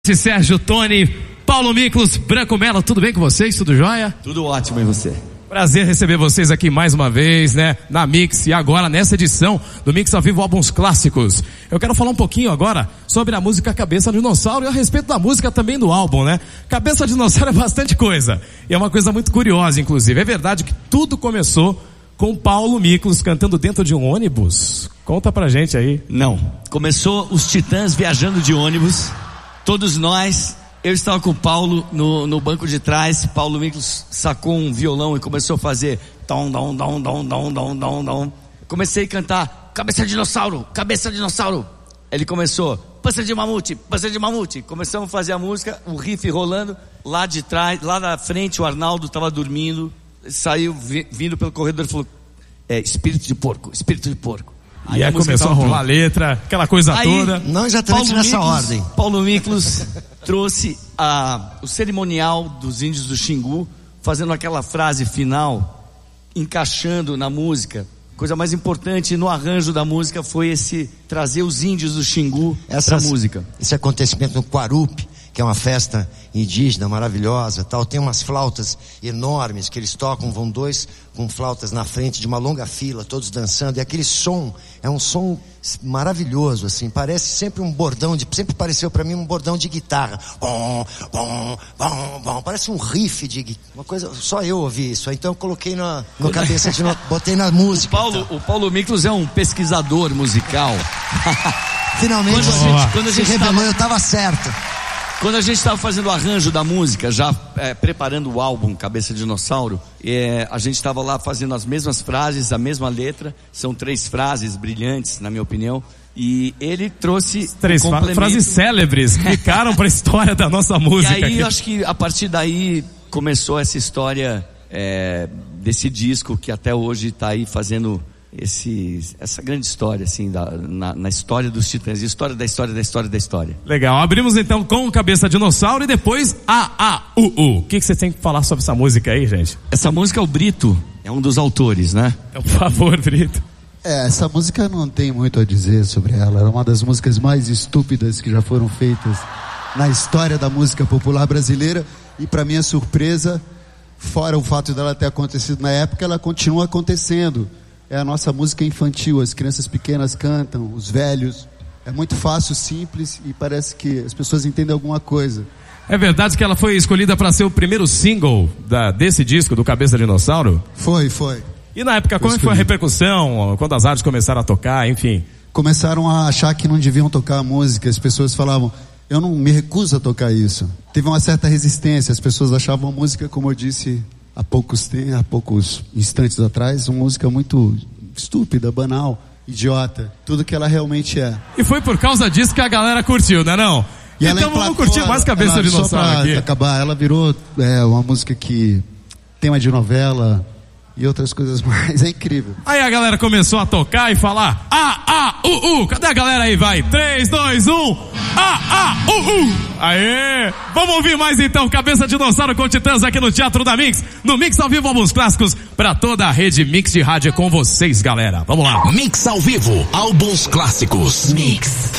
Sérgio, Tony, Paulo Miklos, Branco Melo, tudo bem com vocês? Tudo jóia? Tudo ótimo, e você? Prazer receber vocês aqui mais uma vez, né? Na Mix e agora nessa edição do Mix ao Vivo Álbuns Clássicos. Eu quero falar um pouquinho agora sobre a música Cabeça de Dinossauro e a respeito da música também do álbum, né? Cabeça de Dinossauro é bastante coisa. E é uma coisa muito curiosa, inclusive. É verdade que tudo começou com Paulo Miklos cantando dentro de um ônibus. Conta pra gente aí. Não. Começou os Titãs viajando de ônibus. Todos nós, eu estava com o Paulo no banco de trás. Paulo Miklos sacou um violão e começou a fazer tom, dom, dom, dom, dom, dom, dom, dom. Comecei a cantar cabeça de dinossauro, cabeça de dinossauro. Ele começou pança de mamute, pança de mamute. Começamos a fazer a música, o riff rolando. Lá de trás, lá na frente, o Arnaldo estava dormindo. Saiu vindo pelo corredor e falou: espírito de porco, espírito de porco. Aí começou a rolar a letra, aquela coisa toda. Não exatamente nessa ordem. Paulo Miklos trouxe o cerimonial dos índios do Xingu, fazendo aquela frase final, encaixando na música. Coisa mais importante no arranjo da música foi trazer os índios do Xingu para a música. Esse acontecimento no Quarupi, que é uma festa indígena maravilhosa, tal, tem umas flautas enormes que eles tocam, vão dois com flautas na frente de uma longa fila, todos dançando, e aquele som é um som maravilhoso, assim, parece sempre um bordão sempre pareceu para mim um bordão de guitarra, bom, bom, bom, bom, parece um riff de uma coisa, só eu ouvi isso, então eu coloquei no cabeça botei na música. O Paulo Miklos é um pesquisador musical. Finalmente quando a gente revelou, eu estava certo. Quando a gente estava fazendo o arranjo da música, já preparando o álbum Cabeça de Dinossauro, a gente estava lá fazendo as mesmas frases, a mesma letra. São 3 frases brilhantes, na minha opinião. E ele trouxe 3 frases célebres que ficaram para a história da nossa música. E aí, eu acho que a partir daí começou essa história desse disco que até hoje está aí fazendo essa grande história, assim, na história dos Titãs, história da história da história da história. Legal, abrimos então com Cabeça de Dinossauro e depois O que você tem que falar sobre essa música aí, gente? Essa música, o Brito é um dos autores, né? Por favor, Brito. Essa música não tem muito a dizer sobre ela. É uma das músicas mais estúpidas que já foram feitas na história da música popular brasileira. E para minha surpresa, fora o fato dela ter acontecido na época, ela continua acontecendo. É a nossa música infantil, as crianças pequenas cantam, os velhos. É muito fácil, simples e parece que as pessoas entendem alguma coisa. É verdade que ela foi escolhida para ser o primeiro single desse disco, do Cabeça de Dinossauro? Foi. E na época, como foi a repercussão, quando as rádios começaram a tocar, enfim? Começaram a achar que não deviam tocar a música, as pessoas falavam, eu não me recuso a tocar isso. Teve uma certa resistência, as pessoas achavam a música, como eu disse há poucos instantes atrás, uma música muito estúpida, banal, idiota, tudo que ela realmente é. E foi por causa disso que a galera curtiu, né não? E então vamos curtir mais Cabeça de Dinossauro aqui. Só pra acabar, ela virou uma música que tema de novela e outras coisas mais, é incrível. Aí a galera começou a tocar e falar cadê a galera aí? Vai, 3, 2, 1 Aê, vamos ouvir mais então Cabeça de Dinossauro com Titãs aqui no Teatro da Mix, no Mix ao Vivo Álbuns Clássicos pra toda a rede Mix de rádio com vocês, galera, vamos lá. Mix ao Vivo, Álbuns Clássicos. Mix.